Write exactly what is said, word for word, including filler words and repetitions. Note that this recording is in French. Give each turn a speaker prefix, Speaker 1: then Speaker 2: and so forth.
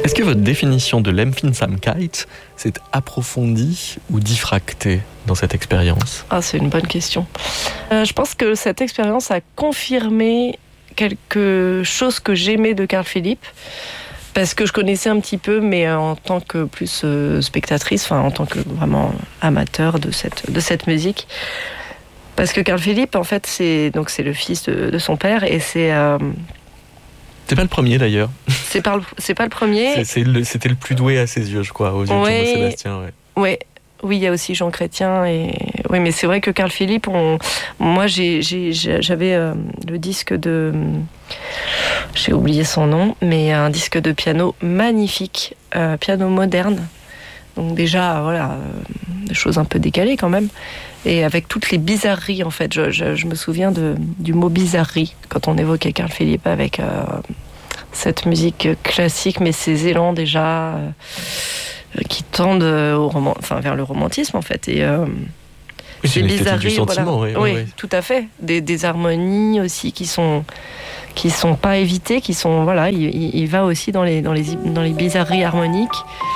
Speaker 1: Est-ce que votre définition de l'Empfindsamkeit s'est approfondie ou diffractée dans cette expérience ?
Speaker 2: Ah, c'est une bonne question. Euh, je pense que cette expérience a confirmé quelque chose que j'aimais de Carl Philipp, parce que je connaissais un petit peu, mais en tant que plus euh, spectatrice, enfin en tant que vraiment amateur de cette, de cette musique. Parce que Carl Philipp, en fait, c'est, donc c'est le fils de, de son père, et c'est... Euh,
Speaker 1: c'est pas le premier d'ailleurs.
Speaker 2: C'est pas le, c'est pas le premier.
Speaker 1: C'est, c'est le, c'était le plus doué à ses yeux, je crois, aux yeux
Speaker 2: ouais,
Speaker 1: de Sébastien. Ouais.
Speaker 2: Ouais. Oui, il y a aussi Jean Chrétien. Et... Oui, mais c'est vrai que Carl Philipp, on... moi j'ai, j'ai, j'avais euh, le disque de... J'ai oublié son nom, mais un disque de piano magnifique, euh, piano moderne. Donc déjà, voilà, euh, des choses un peu décalées quand même. Et avec toutes les bizarreries, en fait. Je, je, je me souviens de, du mot bizarrerie quand on évoquait Carl Philipp avec euh, cette musique classique, mais ces élans déjà... Euh, qui tendent au roman... enfin, vers le romantisme, en fait. Et, euh,
Speaker 1: oui, c'est une esthétique du sentiment,
Speaker 2: voilà.
Speaker 1: oui,
Speaker 2: oui,
Speaker 1: oui, oui.
Speaker 2: Tout à fait. Des, des harmonies aussi qui sont, qui sont pas évitées, qui sont... Voilà, il, il va aussi dans les, dans les, dans les bizarreries harmoniques.